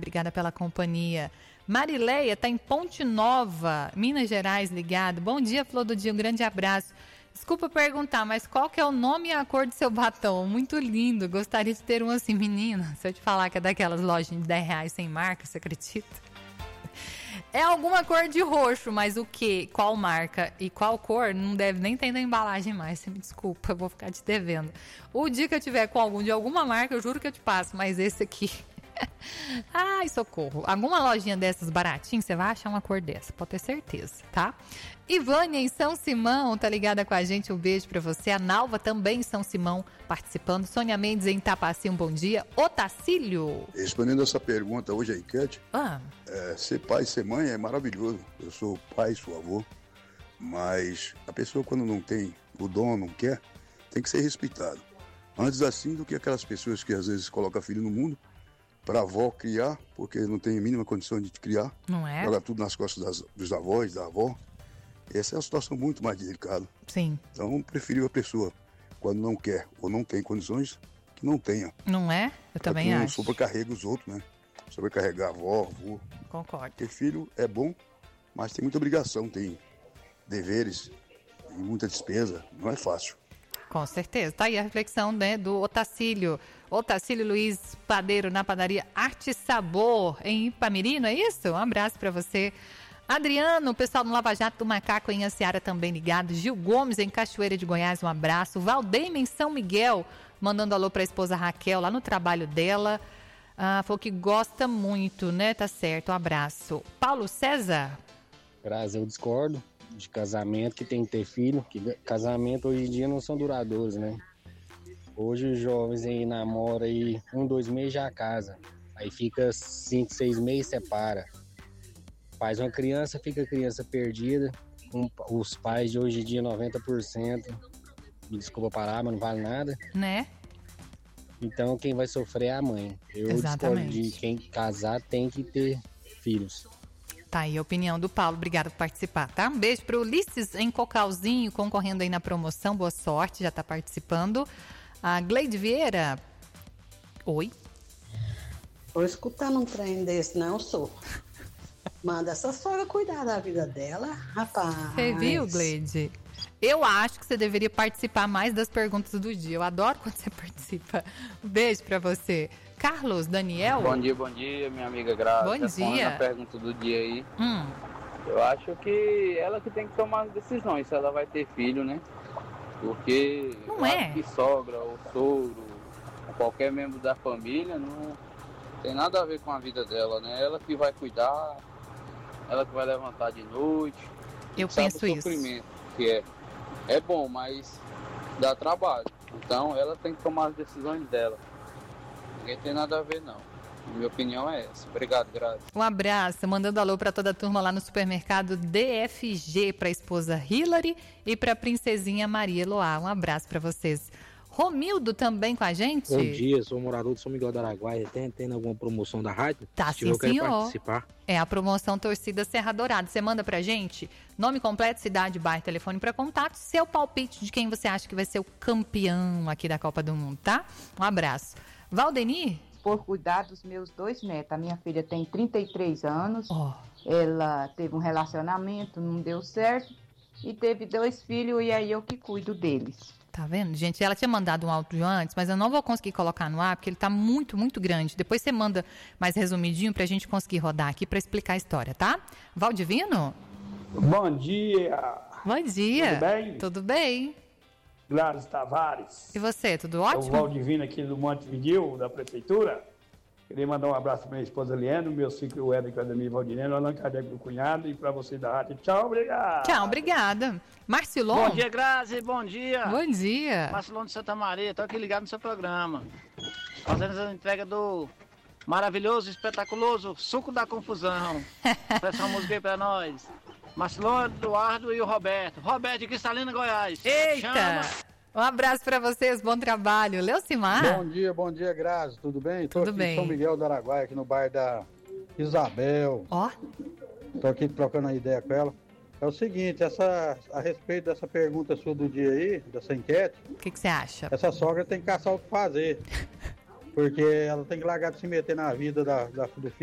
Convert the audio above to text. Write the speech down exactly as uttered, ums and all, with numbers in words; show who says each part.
Speaker 1: obrigada pela companhia. Marileia tá em Ponte Nova, Minas Gerais, ligado. Bom dia, Flor do Dia, um grande abraço. Desculpa perguntar, mas qual que é o nome e a cor do seu batom? Muito lindo, gostaria de ter um assim, menina. Se eu te falar que é daquelas lojas de dez reais sem marca, você acredita? É alguma cor de roxo, mas o que? Qual marca e qual cor? Não deve nem ter na embalagem mais, você me desculpa, eu vou ficar te devendo. O dia que eu tiver com algum de alguma marca, eu juro que eu te passo, mas esse aqui... Ai, socorro. Alguma lojinha dessas baratinhas, você vai achar uma cor dessa, pode ter certeza, tá? Ivânia em São Simão, tá ligada com a gente, um beijo pra você. A Nalva também em São Simão participando. Sônia Mendes em Tapaci, um bom dia. Otacílio.
Speaker 2: Respondendo essa pergunta hoje, a enquete,
Speaker 1: ah.
Speaker 2: é, ser pai e ser mãe é maravilhoso. Eu sou pai, sou avô, mas a pessoa quando não tem o dom, não quer, tem que ser respeitado. Antes assim do que aquelas pessoas que às vezes colocam filho no mundo para a avó criar, porque não tem a mínima condição de te criar.
Speaker 1: Não é?
Speaker 2: Joga tudo nas costas das, dos avós, da avó. Essa é uma situação muito mais delicada.
Speaker 1: Sim.
Speaker 2: Então, preferir a pessoa, quando não quer ou não tem condições, que não tenha.
Speaker 1: Não é? Eu
Speaker 2: pra
Speaker 1: também
Speaker 2: que não
Speaker 1: acho.
Speaker 2: Não sobrecarrega os outros, né? Sobrecarregar a avó, avô.
Speaker 1: Concordo.
Speaker 2: Porque filho é bom, mas tem muita obrigação, tem deveres, tem muita despesa. Não é fácil.
Speaker 1: Com certeza. Tá aí a reflexão, né, do Otacílio. Otacílio Luiz Padeiro na padaria Arte Sabor em Ipamirino, é isso? Um abraço para você. Adriano, o pessoal do Lava Jato do Macaco em Anciara também ligado. Gil Gomes em Cachoeira de Goiás, um abraço. Valdeima em São Miguel, mandando alô para a esposa Raquel lá no trabalho dela. Ah, falou que gosta muito, né? Tá certo, um abraço. Paulo César.
Speaker 3: Graças, eu discordo de casamento, que tem que ter filho, que casamento hoje em dia não são duradouros, né? Hoje os jovens aí namoram aí um, dois meses já casa, aí fica cinco, seis meses separa. Faz uma criança, fica criança perdida, um, os pais de hoje em dia noventa por cento, me desculpa parar, mas não vale nada.
Speaker 1: Né?
Speaker 3: Então quem vai sofrer é a mãe. Eu
Speaker 1: Exatamente.
Speaker 3: discordo de quem casar tem que ter filhos.
Speaker 1: Tá aí a opinião do Paulo, obrigado por participar, tá? Um beijo pro Ulisses em Cocalzinho, concorrendo aí na promoção, boa sorte, já tá participando. A Gleide Vieira, oi.
Speaker 4: Vou escutando um trem desse, não, sou. Manda essa sogra cuidar da vida dela, rapaz.
Speaker 1: Você viu, Gleide? Eu acho que você deveria participar mais das perguntas do dia, eu adoro quando você participa. Um beijo pra você. Carlos, Daniel.
Speaker 5: Bom dia, bom dia, minha amiga Graça.
Speaker 1: Bom dia.
Speaker 5: A pergunta do dia aí.
Speaker 1: Hum.
Speaker 5: Eu acho que ela que tem que tomar as decisões, se ela vai ter filho, né? Porque
Speaker 1: não é
Speaker 5: que sogra ou sogro, ou qualquer membro da família, não tem nada a ver com a vida dela, né? Ela que vai cuidar, ela que vai levantar de noite.
Speaker 1: Eu
Speaker 5: sabe
Speaker 1: penso
Speaker 5: o sofrimento isso. Que é. É bom, mas dá trabalho. Então ela tem que tomar as decisões dela. Ninguém tem nada a ver, não. Minha opinião é essa. Obrigado, Graça.
Speaker 1: Um abraço, mandando alô para toda a turma lá no supermercado D F G, para a esposa Hilary e para a princesinha Maria Eloá. Um abraço para vocês. Romildo também com a gente?
Speaker 6: Bom dia, sou morador de São Miguel do Araguaia. Tem, tem alguma promoção da rádio?
Speaker 1: Tá,
Speaker 6: Se
Speaker 1: sim,
Speaker 6: eu quero
Speaker 1: senhor.
Speaker 6: participar.
Speaker 1: É a promoção Torcida Serra Dourada. Você manda pra gente nome completo, cidade, bairro, telefone para contato, seu palpite de quem você acha que vai ser o campeão aqui da Copa do Mundo, tá? Um abraço. Valdenir?
Speaker 7: Por cuidar dos meus dois netos. A minha filha tem trinta e três anos.
Speaker 1: Oh.
Speaker 7: Ela teve um relacionamento, não deu certo. E teve dois filhos e aí eu que cuido deles.
Speaker 1: Tá vendo, gente? Ela tinha mandado um áudio antes, mas eu não vou conseguir colocar no ar, porque ele tá muito, muito grande. Depois você manda mais resumidinho pra gente conseguir rodar aqui pra explicar a história, tá? Valdivino?
Speaker 8: Bom dia.
Speaker 1: Bom dia.
Speaker 8: Tudo bem?
Speaker 1: Tudo bem.
Speaker 8: Gladys Tavares.
Speaker 1: E você, tudo ótimo?
Speaker 8: É o Valdivino aqui do Montevidéu, da Prefeitura. Queria mandar um abraço para minha esposa Liane, meu filho o Éder Ademir Valdineno, Allan Kardec, meu cunhado, e para você da rádio. Tchau, obrigado.
Speaker 1: Tchau, obrigada. Marcilon?
Speaker 9: Bom dia, Grazi, bom dia.
Speaker 1: Bom dia.
Speaker 9: Marcilon de Santa Maria, tô aqui ligado no seu programa. Fazendo a entrega do maravilhoso, espetaculoso Suco da Confusão. Peça uma música aí pra nós. Marcilon, Eduardo e o Roberto. Roberto de Cristalina, Goiás.
Speaker 1: Eita!
Speaker 9: Chama.
Speaker 1: Um abraço pra vocês, bom trabalho. Leucimar?
Speaker 10: Bom dia, bom dia, Grazi, tudo bem? Tô
Speaker 1: tudo
Speaker 10: aqui
Speaker 1: bem.
Speaker 10: em São Miguel do Araguaia, aqui no bairro da Isabel.
Speaker 1: Ó.
Speaker 10: Oh. Tô aqui trocando uma ideia com ela. É o seguinte, essa, a respeito dessa pergunta sua do dia aí, dessa enquete.
Speaker 1: O que você acha?
Speaker 10: Essa sogra tem que caçar o que fazer. Porque ela tem que largar de se meter na vida da, da, do filho.